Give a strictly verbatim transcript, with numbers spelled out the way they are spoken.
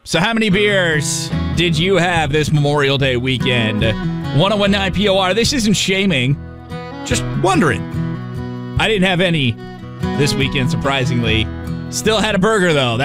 So how many beers did you have this Memorial Day weekend? one oh one nine P O R. This isn't shaming. Just wondering. I didn't have any this weekend, surprisingly. Still had a burger, though.